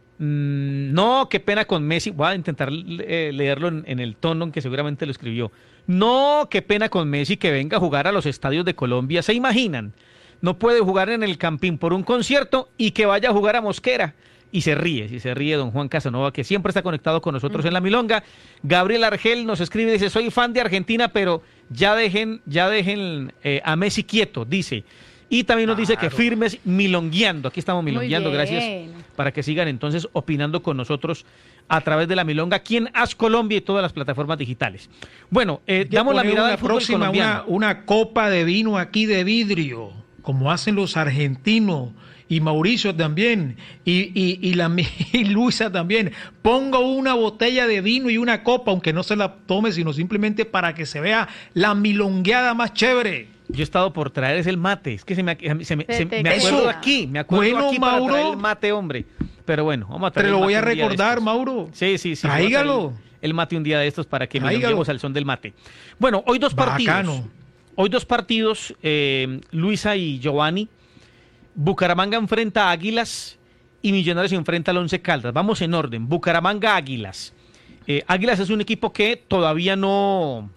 mm, no, qué pena con Messi. Voy a intentar eh, leerlo en, en el tono en que seguramente lo escribió. No, qué pena con Messi que venga a jugar a los estadios de Colombia. ¿Se imaginan? No puede jugar en el Campín por un concierto y que vaya a jugar a Mosquera. Y se ríe, y se ríe don Juan Casanova, que siempre está conectado con nosotros en La Milonga. Gabriel Argel nos escribe, dice, soy fan de Argentina, pero ya dejen, ya dejen eh, a Messi quieto, dice. Y también nos dice que Claro. firmes milongueando. Aquí estamos Muy milongueando, bien. gracias para que sigan entonces opinando con nosotros a través de La Milonga, aquí en As Colombia y todas las plataformas digitales. Bueno, eh, Hay que damos la poner mirada una al fútbol próxima, colombiano. una, una copa de vino aquí de vidrio, como hacen los argentinos. Y Mauricio también, y, y, y, la, y Luisa también. Ponga una botella de vino y una copa, aunque no se la tome, sino simplemente para que se vea la milongueada más chévere. Yo he estado por traer es el mate, es que se me, se me, se me- Se te me acuerdo quedó. aquí, me acuerdo Bueno, aquí para Mauro. traer el mate, hombre. Pero bueno, vamos a traer Te lo el voy a mate un día de recordar, estos. Mauro. Sí, sí, sí. Tráigalo. voy a traer El, el mate un día de estos para que Tráigalo. milonguemos al son del mate. Bueno, hoy dos partidos. Bacano. Hoy dos partidos, eh, Luisa y Giovanni. Bucaramanga enfrenta a Águilas y Millonarios enfrenta al Once Caldas. Vamos en orden. Bucaramanga, Águilas. Eh, Águilas es un equipo que todavía no,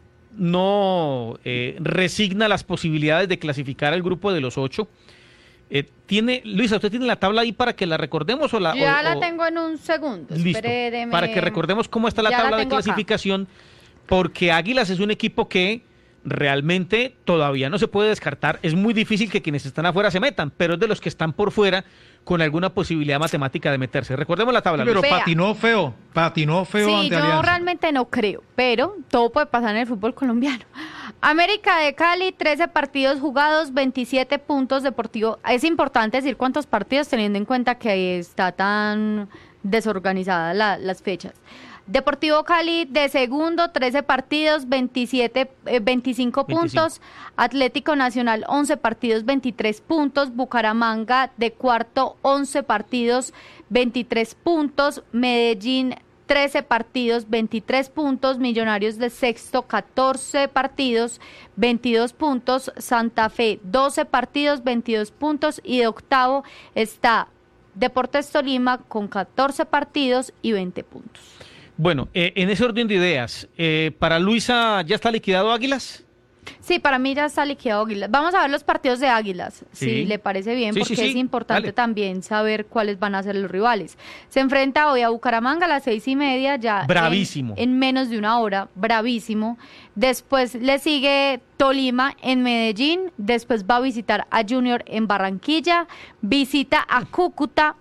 no eh, resigna las posibilidades de clasificar al grupo de los ocho. Eh, tiene, Luisa, ¿usted tiene la tabla ahí para que la recordemos? O la, Ya o- la o- tengo en un segundo. Listo. Espéreme. Para que recordemos cómo está la Ya la tabla de tengo acá. clasificación, porque Águilas es un equipo que realmente todavía no se puede descartar. Es muy difícil que quienes están afuera se metan, pero es de los que están por fuera con alguna posibilidad matemática de meterse. Recordemos la tabla. Pero Luis. Vea. patinó feo, patinó feo Sí, ante yo Alianza. realmente no creo, pero todo puede pasar en el fútbol colombiano. América de Cali, trece partidos jugados, veintisiete puntos. Deportivo. Es importante decir cuántos partidos teniendo en cuenta que está tan desorganizadas la- las fechas. Deportivo Cali de segundo, trece partidos, veintisiete, eh, veinticinco puntos. Atlético Nacional, once partidos, veintitrés puntos. Bucaramanga de cuarto, once partidos, veintitrés puntos. Medellín, trece partidos, veintitrés puntos. Millonarios de sexto, catorce partidos, veintidós puntos. Santa Fe, doce partidos, veintidós puntos. Y de octavo está Deportes Tolima con catorce partidos y veinte puntos. Bueno, eh, en ese orden de ideas, eh, para Luisa, ¿ya está liquidado Águilas? Sí, para mí ya está liquidado Águilas. Vamos a ver los partidos de Águilas, Sí. si le parece bien, Sí, sí, porque sí, es importante dale. también saber cuáles van a ser los rivales. Se enfrenta hoy a Bucaramanga a las seis y media, ya en- Bravísimo. En, menos de una hora, bravísimo. Después le sigue Tolima en Medellín, después va a visitar a Junior en Barranquilla, visita a Cúcuta,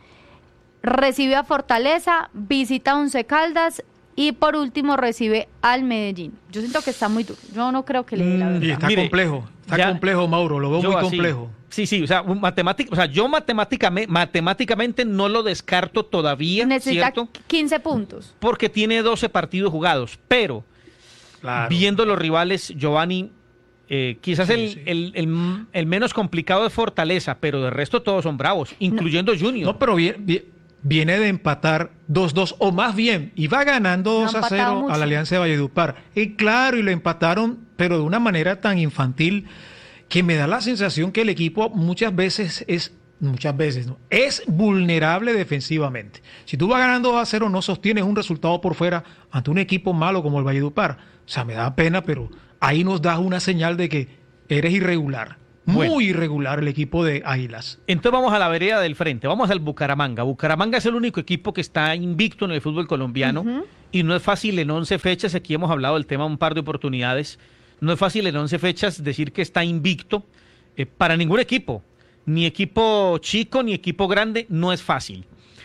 recibe a Fortaleza, visita a Once Caldas y por último recibe al Medellín. Yo siento que está muy duro. Yo no creo que le dé la Mm, verdad. Y está Mire, complejo, está ya- complejo, Mauro, lo veo Yo muy así. complejo. Sí, sí, o sea, un matemática, o sea, yo matemáticamente, matemáticamente no lo descarto todavía, Necesita ¿cierto? quince puntos. Porque tiene doce partidos jugados, pero Claro. viendo los rivales, Giovanni, Eh, quizás Sí, el, sí. El, el- el menos complicado es Fortaleza, pero de resto todos son bravos, incluyendo Junior. No, pero vie- vie- viene de empatar dos dos, o más bien, iba ganando No ha dos a empatado cero mucho. a la Alianza de Valledupar. Y claro, y lo empataron, pero de una manera tan infantil que me da la sensación que el equipo muchas veces es, muchas veces, ¿no? Es vulnerable defensivamente. Si tú vas ganando dos a cero, no sostienes un resultado por fuera ante un equipo malo como el Valledupar. O sea, me da pena, pero ahí nos das una señal de que eres irregular. Bueno. Muy irregular el equipo de Águilas. Entonces vamos a la vereda del frente, vamos al Bucaramanga. Bucaramanga es el único equipo que está invicto en el fútbol colombiano Ujú. y no es fácil en once fechas, aquí hemos hablado del tema un par de oportunidades, no es fácil en once fechas decir que está invicto eh, para ningún equipo, ni equipo chico ni equipo grande, no es fácil.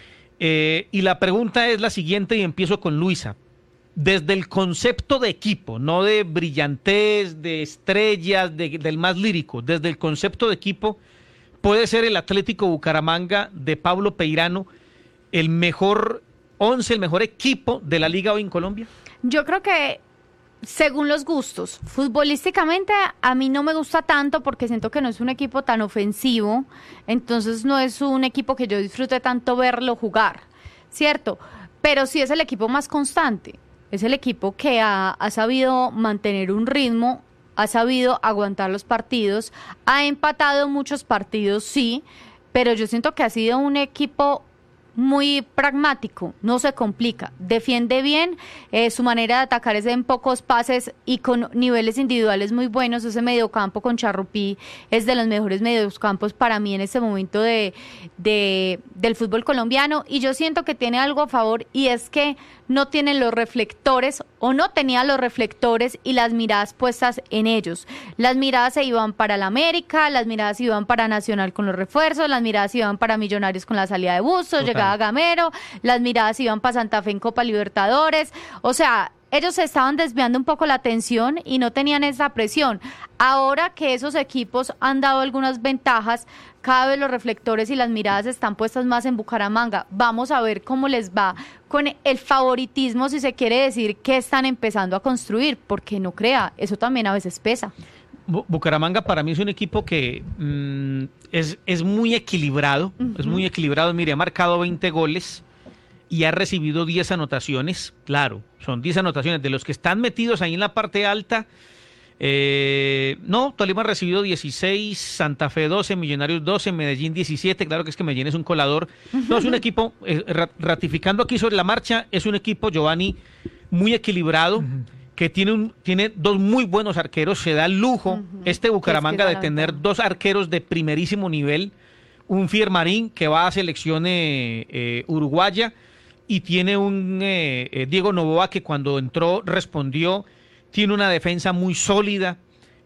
Eh, y la pregunta es la siguiente y empiezo con Luisa. Desde el concepto de equipo, no de brillantez, de estrellas, de- del más lírico, desde el concepto de equipo, ¿puede ser el Atlético Bucaramanga de Pablo Peirano el mejor once, el mejor equipo de la liga hoy en Colombia? Yo creo que según los gustos, futbolísticamente a mí no me gusta tanto porque siento que no es un equipo tan ofensivo, entonces no es un equipo que yo disfrute tanto verlo jugar, ¿cierto? Pero sí es el equipo más constante, es el equipo que ha, ha sabido mantener un ritmo, ha sabido aguantar los partidos, ha empatado muchos partidos, sí, pero yo siento que ha sido un equipo muy pragmático, no se complica, defiende bien, eh, su manera de atacar es en pocos pases y con niveles individuales muy buenos. Ese mediocampo con Charrupí es de los mejores mediocampos para mí en este momento de, de del fútbol colombiano, y yo siento que tiene algo a favor, y es que no tienen los reflectores o no tenía los reflectores y las miradas puestas en ellos. Las miradas se iban para la América, las miradas iban para Nacional con los refuerzos, las miradas iban para Millonarios con la salida de Bustos, Total. llegaba Gamero, las miradas iban para Santa Fe en Copa Libertadores. O sea, ellos se estaban desviando un poco la atención y no tenían esa presión. Ahora que esos equipos han dado algunas ventajas, cada vez los reflectores y las miradas están puestas más en Bucaramanga. Vamos a ver cómo les va con el favoritismo, si se quiere decir, que están empezando a construir, porque no crea, eso también a veces pesa. Bu- Bucaramanga para mí es un equipo que mm, es, es muy equilibrado, Ujú. es muy equilibrado. Mire, ha marcado veinte goles y ha recibido diez anotaciones. Claro, son diez anotaciones. De los que están metidos ahí en la parte alta, eh, no, Tolima ha recibido dieciséis, Santa Fe doce, Millonarios doce, Medellín diecisiete. Claro que es que Medellín es un colador. No, es un equipo, eh, ra- ratificando aquí sobre la marcha, es un equipo, Giovanni, muy equilibrado. Ujú. Que tiene, un, tiene dos muy buenos arqueros, se da el lujo Ujú. este Bucaramanga Es que de la tener verdad. dos arqueros de primerísimo nivel, un Fiermarín que va a selección eh, eh, uruguaya y tiene un eh, eh, Diego Novoa que cuando entró respondió, tiene una defensa muy sólida,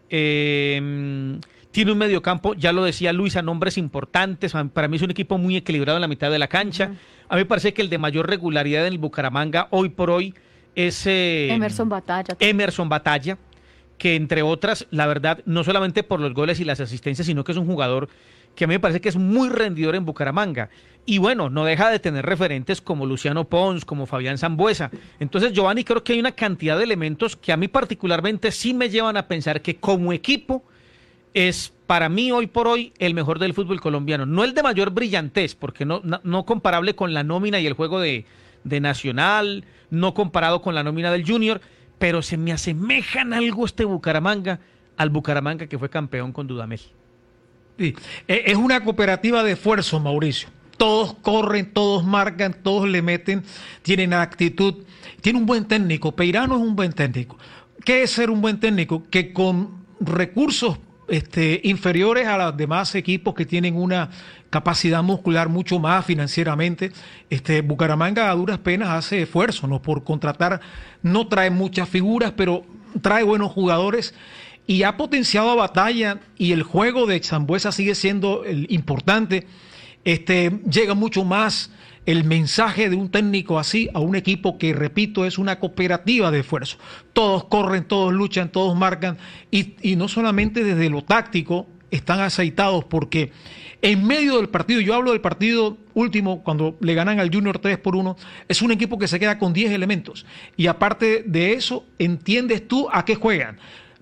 eh, tiene un mediocampo, ya lo decía Luisa, nombres importantes, para mí es un equipo muy equilibrado en la mitad de la cancha. Ujú. A mí me parece que el de mayor regularidad en el Bucaramanga hoy por hoy es eh, Emerson Batalla. Emerson Batalla, que entre otras, la verdad, no solamente por los goles y las asistencias, sino que es un jugador que a mí me parece que es muy rendidor en Bucaramanga. Y bueno, no deja de tener referentes como Luciano Pons, como Fabián Zambuesa. Entonces, Giovanni, creo que hay una cantidad de elementos que a mí particularmente sí me llevan a pensar que como equipo es para mí hoy por hoy el mejor del fútbol colombiano. No el de mayor brillantez, porque no, no, no comparable con la nómina y el juego de, de Nacional, no comparado con la nómina del Junior, pero se me asemejan algo este Bucaramanga al Bucaramanga que fue campeón con Dudamel. Sí. Eh, Es una cooperativa de esfuerzo, Mauricio. Todos corren, todos marcan, todos le meten, tienen actitud, tiene un buen técnico. Peirano es un buen técnico. ¿Qué es ser un buen técnico? Que con recursos este, inferiores a los demás equipos que tienen una capacidad muscular mucho más financieramente, este, Bucaramanga a duras penas hace esfuerzo, ¿no? Por contratar, no trae muchas figuras, pero trae buenos jugadores y ha potenciado a Batalla, y el juego de Zambuesa sigue siendo el importante. Este, llega mucho más el mensaje de un técnico así a un equipo que, repito, es una cooperativa de esfuerzo. Todos corren, todos luchan, todos marcan, y, y no solamente desde lo táctico están aceitados, porque en medio del partido, yo hablo del partido último, cuando le ganan al Junior tres por uno, es un equipo que se queda con diez elementos, y aparte de eso, entiendes tú a qué juegan.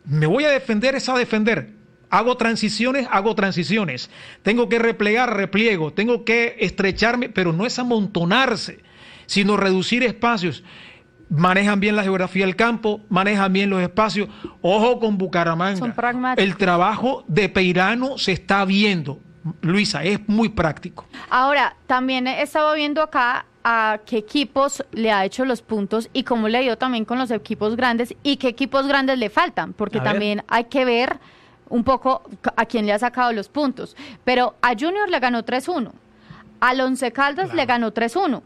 Me voy a defender, es a defender. Hago transiciones, hago transiciones. Tengo que replegar, repliego. Tengo que estrecharme, pero no es amontonarse, sino reducir espacios. Manejan bien la geografía del campo, manejan bien los espacios. Ojo con Bucaramanga. Son pragmáticos. El trabajo de Peirano se está viendo. Luisa, es muy práctico. Ahora, también he estado viendo acá a qué equipos le ha hecho los puntos y cómo le ha ido también con los equipos grandes y qué equipos grandes le faltan, porque A ver. también hay que ver un poco a quién le ha sacado los puntos. Pero a Junior le ganó tres uno, al Once Caldas Claro. le ganó tres uno,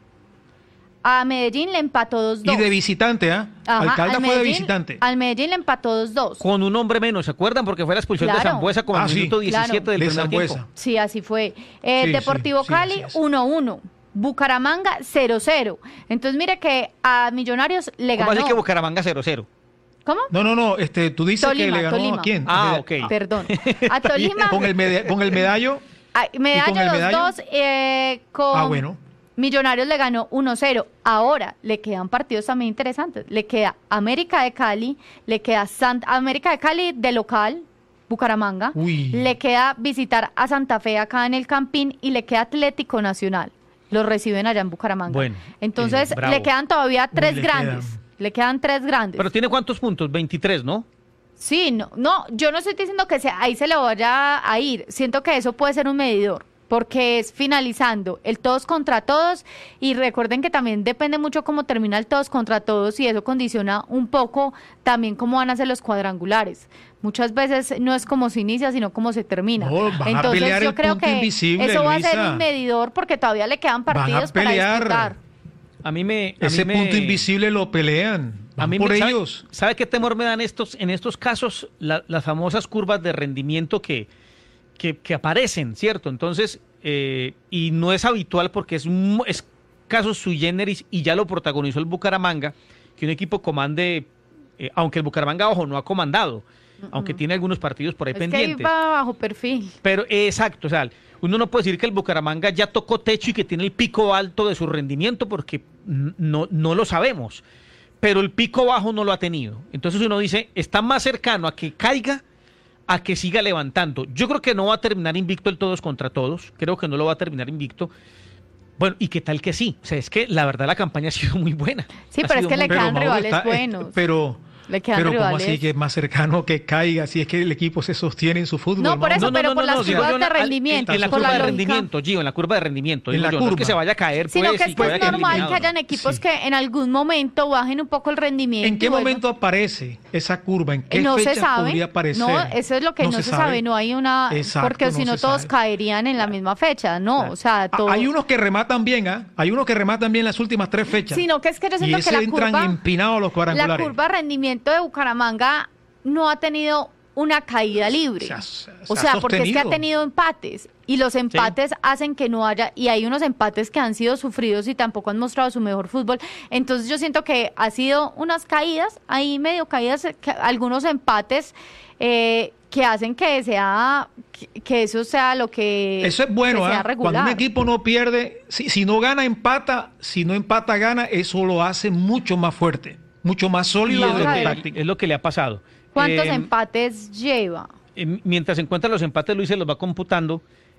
a Medellín le empató dos dos. Y de visitante, ¿ah? Ajá, Alcalde al fue de Medellín- visitante. Al Medellín le empató dos dos. Con un hombre menos, ¿se acuerdan? Porque fue la expulsión de Claro. Sambuesa como Ah, al sí. minuto diecisiete Claro. del De primer Sambuesa. tiempo. Sí, así fue. Eh, Sí, Deportivo sí, sí, Cali así es. uno uno. Bucaramanga cero cero. Entonces mire que a Millonarios le ¿Cómo ganó. así que Bucaramanga cero cero? ¿Cómo? No, no, no, este, tú dices Tolima, que le ganó Tolima. a quién. Ah, Meda- ok. Perdón. A Tolima. Con el, meda- con el medallo. Ay, medalla ¿Y con el los medallo? dos. eh, con Ah, bueno. Millonarios le ganó uno cero. Ahora le quedan partidos también interesantes. Le queda América de Cali, le queda Sant América de Cali de local, Bucaramanga. Uy. Le queda visitar a Santa Fe acá en el Campín y le queda Atlético Nacional. Los reciben allá en Bucaramanga. Bueno, Entonces eh, bravo. le quedan todavía tres le grandes. quedan. Le quedan tres grandes. Pero tiene cuántos puntos? veintitrés, ¿no? Sí, no, no, yo no estoy diciendo que se- ahí se le vaya a ir. Siento que eso puede ser un medidor, porque es finalizando el todos contra todos y recuerden que también depende mucho cómo termina el todos contra todos y eso condiciona un poco también cómo van a ser los cuadrangulares. Muchas veces no es como se inicia, sino cómo se termina. No, van a Entonces pelear yo el creo punto que invisible, eso va a ser Luisa. un medidor porque todavía le quedan Van a partidos para pelear. disputar. A mí me... a Ese mí me- punto invisible lo pelean. A Van mí por me, ¿sabe, ellos. ¿sabe qué temor me dan estos, en estos casos? La- las famosas curvas de rendimiento que, que, que aparecen, ¿cierto? Entonces, eh, y no es habitual porque es, mu- es caso sui generis y ya lo protagonizó el Bucaramanga, que un equipo comande, eh, aunque el Bucaramanga, ojo, no ha comandado, aunque tiene algunos partidos por ahí Es que ahí pendientes. va bajo perfil. Pero eh, exacto, o sea, uno no puede decir que el Bucaramanga ya tocó techo y que tiene el pico alto de su rendimiento porque n- no, no lo sabemos, pero el pico bajo no lo ha tenido. Entonces uno dice, está más cercano a que caiga a que siga levantando. Yo creo que no va a terminar invicto el todos contra todos, creo que no lo va a terminar invicto. Bueno, y qué tal que sí, o sea, es que la verdad la campaña ha sido muy buena. Sí, Ha pero es sido que muy le buena. quedan Mauro, rivales está- buenos. eh, pero, Le quedan pero ¿cómo rivales. así que es más cercano que caiga? Si es que el equipo se sostiene en su fútbol. No, por Mauro. eso, pero por las digo curvas yo de al- rendimiento, En, la por curva la de lógica. rendimiento, Gio, en la curva de rendimiento. En digo la yo, no es que curva. se vaya a caer, Sino pues, que y es pues vaya a quedar normal eliminado, que ¿no? hayan equipos Sí. que en algún momento bajen un poco el rendimiento. ¿En qué y vuelvan- momento aparece esa curva? ¿En qué no se fecha sabe. podría aparecer? No, eso es lo que no, se, sabe. No hay una. Exacto, porque si no, se todos sabe. caerían en la misma fecha. No, Claro. o sea, Ah, todo. Hay unos que rematan bien, ¿ah? Hay unos que rematan bien las últimas tres fechas. Sino que es que yo y siento que ese la entran curva. empinados a los La cuadrangulares. curva de rendimiento de Bucaramanga no ha tenido una caída libre. Se ha- se ha o sea, porque es que ha sostenido. tenido empates y los empates hacen que no haya, y hay unos empates que han sido sufridos y tampoco han mostrado su mejor fútbol. Entonces yo siento que ha sido unas caídas, ahí medio caídas, que- algunos empates eh, que hacen que sea, que, que eso sea lo que Eso es bueno, que sea ¿ah? regular. Cuando un equipo no pierde, si, si no gana, empata, si no empata, gana, eso lo hace mucho más fuerte, mucho más Y sólido Vamos es, desde a lo lo ver. que, táctico. es lo que le ha pasado. ¿Cuántos Eh, empates lleva? eh, mientras encuentra los empates, Luis se los va computando.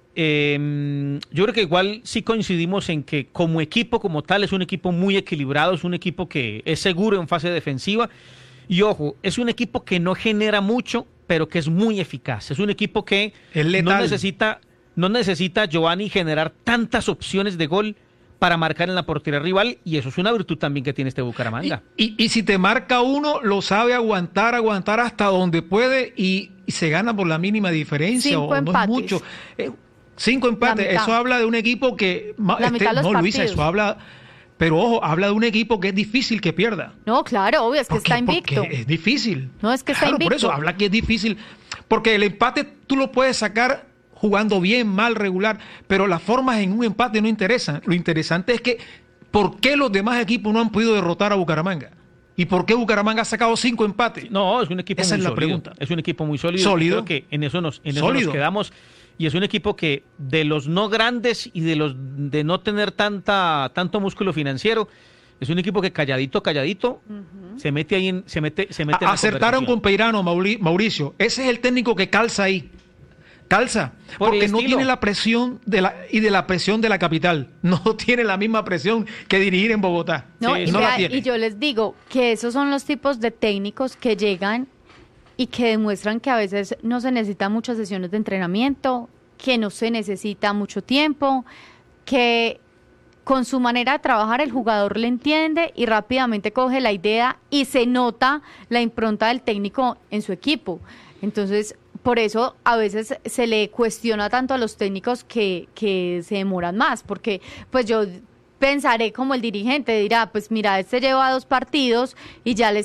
Eh, yo creo que igual sí coincidimos en que como equipo, como tal, es un equipo muy equilibrado, es un equipo que es seguro en fase defensiva. Y ojo, es un equipo que no genera mucho, pero que es muy eficaz. Es un equipo que Es no letal. necesita, no necesita, Giovanni, generar tantas opciones de gol para marcar en la portería rival, y eso es una virtud también que tiene este Bucaramanga. Y, y- y si te marca uno, lo sabe aguantar, aguantar hasta donde puede y, y se gana por la mínima diferencia. Cinco o no es empates. mucho. Eh, cinco empates. mitad. Eso habla de un equipo que. ma- La mitad de los no, Luisa, partidos. eso habla. Pero ojo, habla de un equipo que es difícil que pierda. No, claro, obvio, es que ¿Por está qué? invicto. Porque es difícil. No, es que está Claro, por invicto. eso habla que es difícil. Porque el empate tú lo puedes sacar jugando bien, mal, regular, pero las formas en un empate no interesan. Lo interesante es que ¿por qué los demás equipos no han podido derrotar a Bucaramanga? ¿Y por qué Bucaramanga ha sacado cinco empates? No, es un equipo Esa muy es la sólido. pregunta. Es un equipo muy sólido. ¿Sólido? Creo que en eso nos, en eso nos Sólido. quedamos. Y es un equipo que de los no grandes y de los de no tener tanta tanto músculo financiero, Es un equipo que calladito, calladito, uh-huh. se mete ahí en, se mete, se mete A, en la acertaron con Peirano, Mauricio. Ese es el técnico que calza ahí. Calza, Por porque no estilo. tiene la presión de la y de la presión de la capital. No tiene la misma presión que dirigir en Bogotá. No, Sí, y, no vea, la tiene. y yo les digo que esos son los tipos de técnicos que llegan y que demuestran que a veces no se necesitan muchas sesiones de entrenamiento, que no se necesita mucho tiempo, que con su manera de trabajar el jugador le entiende y rápidamente coge la idea y se nota la impronta del técnico en su equipo. Entonces, por eso a veces se le cuestiona tanto a los técnicos que, que se demoran más, porque pues yo pensaré como el dirigente, dirá, pues mira, este lleva dos partidos y ya le